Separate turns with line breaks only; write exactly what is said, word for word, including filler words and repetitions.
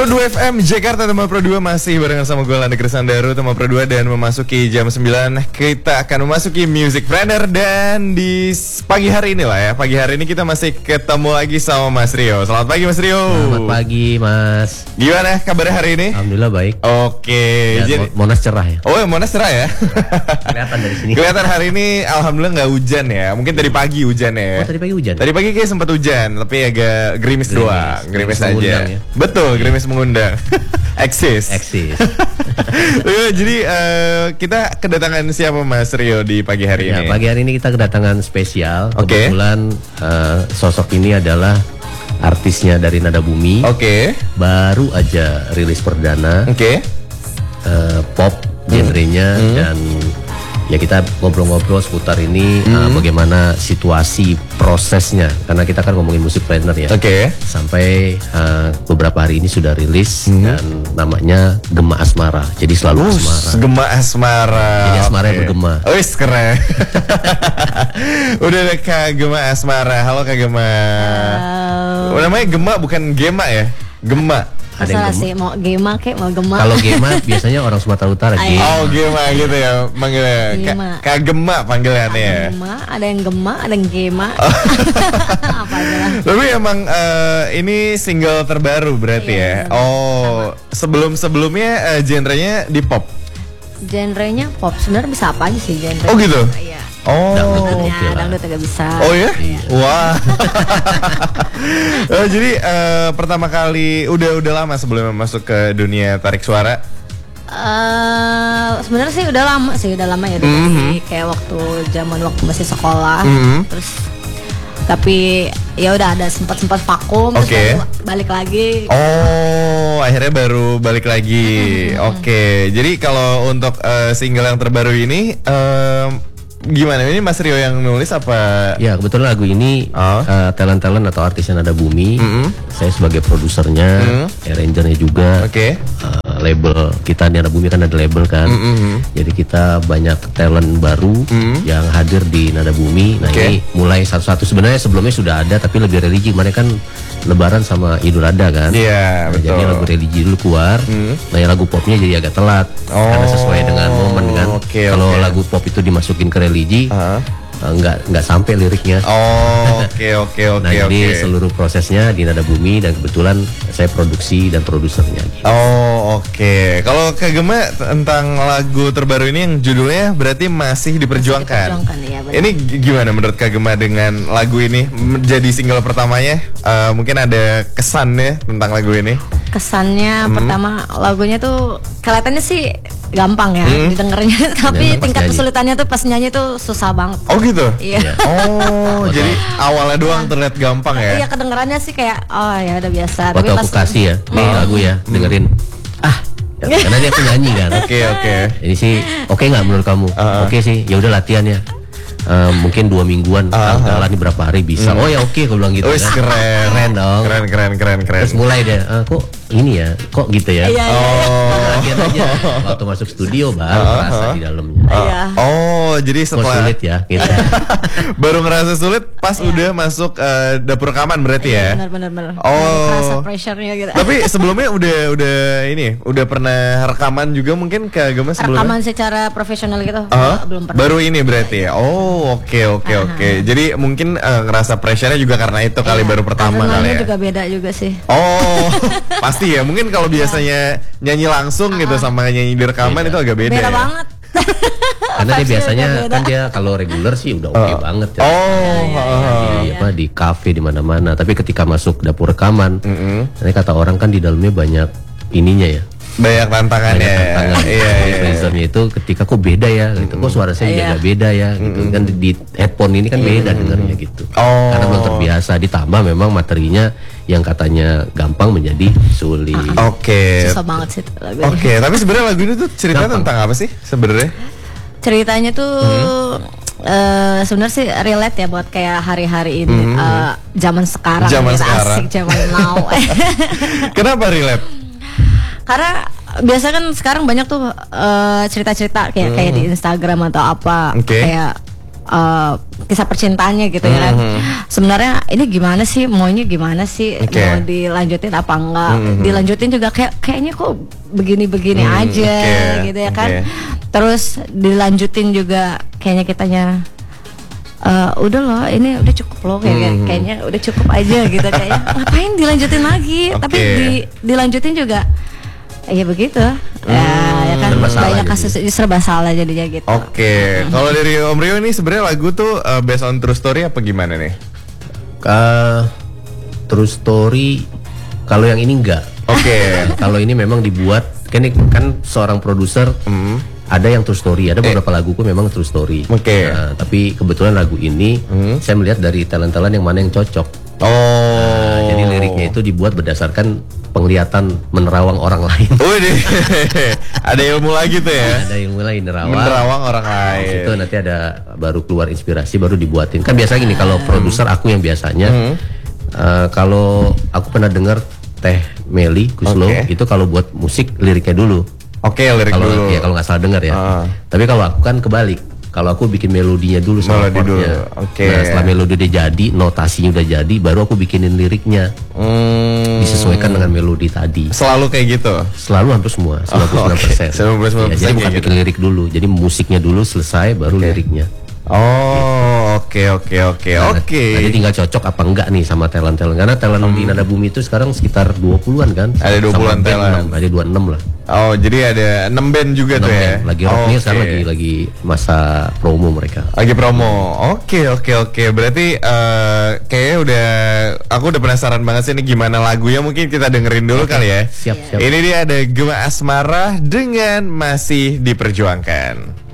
seratus dua F M Jakarta, Tema Pro dua masih barengan sama gue Landa Krisandaru, Tema Pro dua, dan memasuki jam sembilan kita akan memasuki Music Planner. Dan di pagi hari ini lah ya, pagi hari ini kita masih ketemu lagi sama Mas Rio. Selamat pagi Mas Rio.
Selamat pagi Mas.
Gimana kabarnya hari ini?
Alhamdulillah baik.
Oke.
Ya,
jadi
Monas cerah ya.
Oh ya, Monas cerah ya.
Kelihatan dari sini.
Kelihatan hari ini alhamdulillah nggak hujan ya. Mungkin tadi pagi hujan ya.
Oh tadi pagi hujan.
Tadi pagi kayak sempat hujan, tapi agak gerimis,
Gerimis.
doang, gerimis,
Gerimis
aja.
ya.
Betul, gerimis mengundang. Eksis.
Eksis.
Jadi uh, kita kedatangan siapa Mas Rio di pagi hari
Ya,
ini?
pagi hari ini kita kedatangan spesial.
Oke.
Kebetulan uh, sosok ini adalah artisnya dari Nada Bumi.
Oke.
Baru aja rilis perdana.
Oke.
uh, Pop genrenya
Hmm.
dan ya kita ngobrol-ngobrol seputar ini,
Hmm.
uh, bagaimana situasi prosesnya, karena kita kan ngomongin musik planner ya.
Oke.
Sampai uh, beberapa hari ini sudah rilis
Hmm.
dan namanya Gema Asmara. Jadi selalu asmara.
Gema Asmara.
Jadi asmara yang
Oke.
bergema.
Wis keren. Udah ada Kak Gema Asmara. Halo Kak Gema.
Halo.
Oh, namanya Gema bukan Gema ya? Gema.
Ada yang
Masalah
Gema.
sih, mau Gema kek, mau Gema.
Kalau Gema biasanya orang Sumatera Utara.
Ayo.
Gema.
Oh Gema gitu ya manggilnya. Ka-
Gema.
Kak Gema panggilannya ya.
Ada Gema, ada yang Gema, ada yang Gema. Apa aja lah.
Tapi emang eh, ini single terbaru berarti
Iya,
ya.
benar.
Oh, sebelum-sebelumnya eh, genrenya di pop.
Genrenya pop, sebenarnya bisa apa aja sih genre.
Oh gitu.
Iya.
Oh.
Dangdut.
Sebenarnya
Oke lah.
dangdut agak bisa.
Oh ya?
Iya.
Wah. Oh, jadi eh, pertama kali udah udah lama sebelum masuk ke dunia tarik suara.
Eh, sebenarnya sih udah lama sih, udah lama ya dari
Mhm.
kayak waktu zaman waktu masih sekolah.
Mhm.
Terus tapi ya udah ada sempat-sempat vakum, terus
Oke.
baru balik lagi.
Oh, akhirnya baru balik lagi. Oke. Jadi kalau untuk eh, single yang terbaru ini em, gimana? Ini Mas Rio yang nulis apa?
Ya kebetulan lagu ini
Oh.
uh, talent-talent atau artisnya Nada Bumi.
Mm-mm.
Saya sebagai produsernya,
Mm.
arrangernya juga.
Oke.
Uh, label kita Nada Bumi kan ada label kan.
Mm-mm.
Jadi kita banyak talent baru
Mm.
yang hadir di Nada Bumi. Nah
Oke.
ini mulai satu-satu, sebenarnya sebelumnya sudah ada tapi lebih religi. Mereka kan Lebaran sama Idul Adha kan.
Iya,
Nah,
betul.
jadi lagu religi dulu keluar.
Mm.
Nah yang lagu popnya jadi agak telat
Oh,
karena sesuai dengan momen kan.
oke,
Kalau
oke.
lagu pop itu dimasukin ke religi,
Ah.
uh, nggak nggak sampai liriknya.
Oh, oke oke oke
Nah jadi
oke.
seluruh prosesnya di Nada Bumi dan kebetulan saya produksi dan produsernya. Gitu.
Oh oke. Kalau Kak Gema tentang lagu terbaru ini yang judulnya berarti masih diperjuangkan.
diperjuangkan, iya, benar.
Ini g- gimana menurut Kak Gema dengan lagu ini menjadi single pertamanya? Eh, mungkin ada kesannya tentang lagu ini?
Kesannya pertama lagunya tuh kelihatannya sih gampang ya
Hmm.
didengarnya, tapi
Pas
tingkat
nyanyi.
kesulitannya tuh pas nyanyi tuh susah banget.
Oh gitu.
Iya.
Oh, jadi awalnya doang terlihat gampang ya?
Iya, kedengarannya sih kayak oh ya udah biasa.
Waktu aku kasih ya, nih
Oh.
lagu ya, dengerin. Ah, ya, karena dia penyanyi kan.
Oke oke.
Ini sih oke nggak menurut kamu?
Uh-uh.
Oke sih, ya udah latihan ya. Eh, mungkin dua mingguan,
Uh-huh.
jalan nih berapa hari bisa. Oh ya oke, aku bilang gitu.
Wis
kan.
keren.
Keren dong.
Keren keren keren keren.
Terus mulai deh, "Ah, kok ini ya, kok gitu ya.
Iya, iya, iya.
Oh.
Latihan aja. Waktu masuk studio baru
Uh-huh.
terasa di dalamnya.
Iya.
Oh, jadi
Kok
setelah
sulit ya, gitu.
baru ngerasa sulit pas udah masuk eh, dapur rekaman berarti ya?
Benar benar benar.
Oh.
Rasa pressure-nya gitu.
Tapi sebelumnya udah udah ini, udah pernah rekaman juga mungkin Kak Gema sebelumnya?
rekaman secara profesional gitu
Ah,
belum pernah.
baru ini berarti ya. Oh, oke oke oke. Jadi mungkin eh, ngerasa pressure-nya juga karena itu kali
Iya.
baru pertama kali
Adrenalinnya
ya.
juga beda juga sih.
Oh, pasti ya. Mungkin kalau biasanya nyanyi langsung gitu sama nyanyi di rekaman
Beda.
itu agak beda.
Beda
ya?
banget.
Karena dia
Vibes-nya
biasanya
udah beda.
kan dia kalau reguler sih udah oke
Uh.
banget ya.
Oh,
di apa di kafe di mana-mana. Tapi ketika masuk dapur rekaman,
Mm-mm.
nanti kata orang kan di dalamnya banyak ininya ya.
banyak tantangannya.
Banyak tantangan.
Iya, iya.
Freezernya itu ketika kok beda ya gitu. Kok suara saya
Iya.
juga beda ya gitu. Kan di headphone ini kan beda dengarnya gitu.
Oh.
Karena belum terbiasa, ditambah memang materinya yang katanya gampang menjadi sulit.
Oke.
Susah banget sih lagu ini.
Oke, tapi sebenarnya lagu ini tuh ceritanya
Gampang.
tentang apa sih sebenarnya?
Ceritanya tuh eh, sebenarnya sih relate ya buat kayak hari-hari ini, eh, zaman sekarang,
Zaman
gitu,
sekarang.
asik zaman now.
Kenapa relate?
Karena biasa kan sekarang banyak tuh eh, cerita-cerita kayak kayak di Instagram atau apa,
Oke.
kayak uh, kisah percintaannya gitu ya kan.
Mhm.
Sebenarnya ini gimana sih, maunya gimana sih,
Oke.
mau dilanjutin apa enggak?
Mhm.
Dilanjutin juga kayak kayaknya kok begini-begini
Hmm,
aja
oke,
gitu ya kan.
oke.
Terus dilanjutin juga kayaknya kitanya eh udah loh, ini udah cukup loh kayak
Mhm.
kayaknya udah cukup aja gitu kayaknya. Ngapain dilanjutin lagi? Tapi
Oke.
di, dilanjutin juga ya begitu. Ya, ya kan
serba salah
banyak
jadinya.
kasus serba salah jadinya gitu.
Oke, kalau dari Om Rio ini sebenarnya lagu tuh uh, based on true story apa gimana nih?
Uh, true story. Kalau yang ini enggak.
Oke.
Kalau ini memang dibuat kan ini kan seorang produser.
Hmm.
Ada yang true story, ada beberapa laguku memang true story.
Oke.
Nah, tapi kebetulan lagu ini
Hmm.
saya melihat dari talent-talent yang mana yang cocok.
Oh.
Nah, jadi liriknya itu dibuat berdasarkan penglihatan menerawang orang lain.
Wih, ada ilmu lagi tuh ya.
Ada yang mulai nerawang.
Menerawang orang lain.
Itu nanti ada baru keluar inspirasi baru dibuatin. Kan biasa gini kalau produser aku yang biasanya
Hmm.
eh, kalau aku pernah dengar Teh Meli Kuslo
Oke.
itu kalau buat musik liriknya dulu.
Oke, lirik
Kalau
dulu.
ya kalau nggak salah dengar ya.
Ah.
Tapi kalau aku kan kebalik. Kalau aku bikin melodinya dulu sama
Melodi dulu,
chordnya.
oke.
Nah, setelah melodi udah jadi, notasinya udah jadi, baru aku bikinin liriknya
Hmm.
disesuaikan dengan melodi tadi.
Selalu kayak gitu.
Selalu hampir semua, sembilan puluh sembilan persen.
oke. sembilan puluh sembilan persen
Ya, jadi bukan
kayak
bikin lirik dulu. Jadi musiknya dulu selesai, baru
Oke.
liriknya.
Oh, oke oke oke
Nah,
oke.
Jadi tinggal cocok apa enggak nih sama talent-talent. Karena talent di Nada Bumi itu sekarang sekitar dua puluhan kan.
Ada dua puluhan
Sama band
talent.
enam, ada dua puluh enam lah.
Oh, jadi ada enam band juga
enam
tuh ya.
band. Lagi rocknya
Oke.
sekarang lagi lagi masa promo mereka.
Lagi promo. Oke oke oke. Berarti eh kayaknya udah aku udah penasaran banget sih ini gimana lagunya, mungkin kita dengerin dulu kali ya.
Siap, siap.
Ini dia ada Gema Asmara dengan Masih Diperjuangkan.